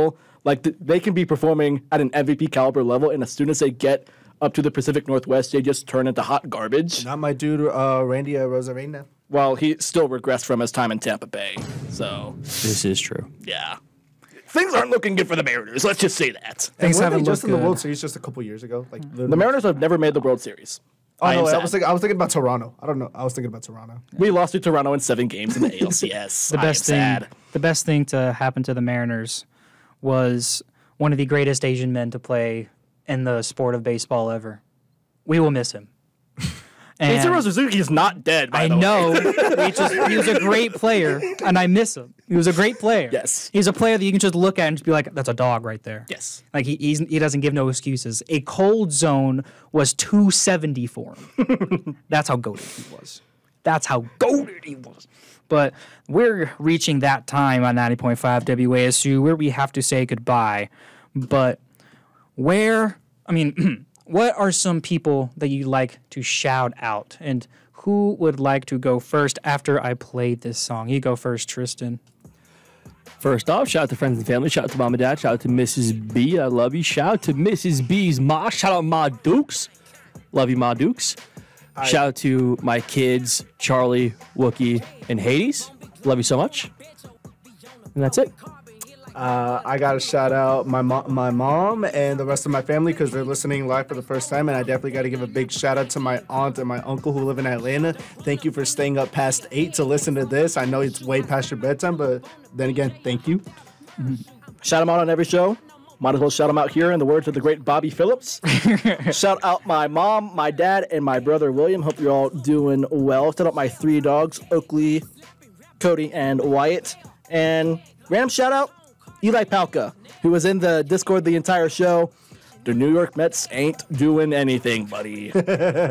level. Like, they can be performing at an MVP caliber level, and as soon as they get up to the Pacific Northwest, they just turn into hot garbage. Not my dude, Randy Rosarena. Well, he still regressed from his time in Tampa Bay, so... This is true. Yeah. Things aren't looking good for the Mariners, let's just say that. Things haven't just in the World Series just a couple years ago. Like the Mariners have never made the World Series. Oh, no, I was thinking about Toronto. I don't know. I was thinking about Toronto. We lost to Toronto in 7 games in the ALCS. The best thing to happen to the Mariners was one of the greatest Asian men to play in the sport of baseball ever. We will miss him. Ichiro Suzuki is not dead, by the way. I know. He was a great player, and I miss him. He was a great player. Yes. He's a player that you can just look at and just be like, that's a dog right there. Yes. Like, he doesn't give no excuses. A cold zone was 270 for him. That's how goated he was. But we're reaching that time on 90.5 WASU where we have to say goodbye. But what are some people that you like to shout out? And who would like to go first after I play this song? You go first, Tristan. First off, shout out to friends and family. Shout out to mom and dad. Shout out to Mrs. B. I love you. Shout out to Mrs. B's ma. Shout out Ma Dukes. Love you, Ma Dukes. Shout out to my kids, Charlie, Wookie, and Hades. Love you so much. And that's it. I got to shout out my mom and the rest of my family because they're listening live for the first time. And I definitely got to give a big shout out to my aunt and my uncle who live in Atlanta. Thank you for staying up past 8 to listen to this. I know it's way past your bedtime, but then again, thank you. Shout them out on every show. Might as well shout them out here in the words of the great Bobby Phillips. Shout out my mom, my dad, and my brother William. Hope you're all doing well. Shout out my 3 dogs, Oakley, Cody, and Wyatt. And random shout out, Eli Palka, who was in the Discord the entire show. The New York Mets ain't doing anything, buddy. And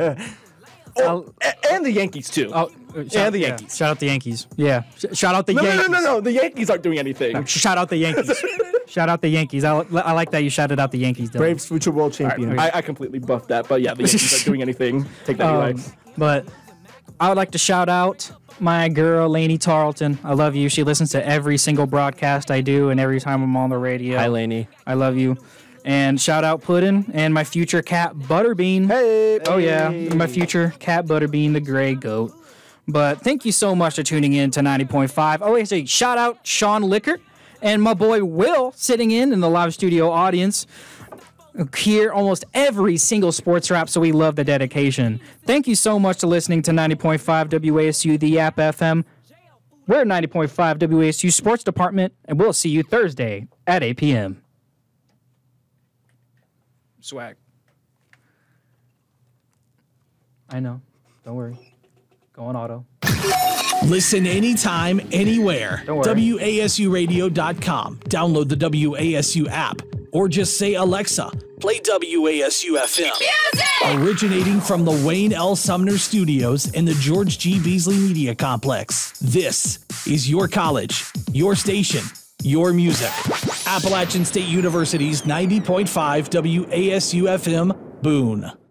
the Yankees, too. And the Yankees. Shout out the Yankees. Yeah. Shout out the Yankees. No. The Yankees aren't doing anything. Shout out the Yankees. Shout out the Yankees. I like that you shouted out the Yankees, Dylan. Braves future world champion. Right. I completely buffed that, but yeah, the Yankees aren't doing anything. Take that away. But I would like to shout out my girl, Lainey Tarleton. I love you. She listens to every single broadcast I do and every time I'm on the radio. Hi, Lainey. I love you. And shout out Puddin' and my future cat, Butterbean. Hey! Oh, yeah. My future cat, Butterbean, the gray goat. But thank you so much for tuning in to 90.5. Oh, wait, so shout out Sean Lickert and my boy Will sitting in the live studio audience. Hear almost every single sports rap, so we love the dedication. Thank you so much for listening to 90.5 WASU, the Yap FM. We're 90.5 WASU Sports Department, and we'll see you Thursday at 8 p.m. Swag. I know. Don't worry. Go on auto. Listen anytime, anywhere. WASUradio.com. Download the WASU app. Or just say, Alexa, play WASU FM. Music! Originating from the Wayne L. Sumner Studios and the George G. Beasley Media Complex. This is your college, your station, your music. Appalachian State University's 90.5 WASU FM, Boone.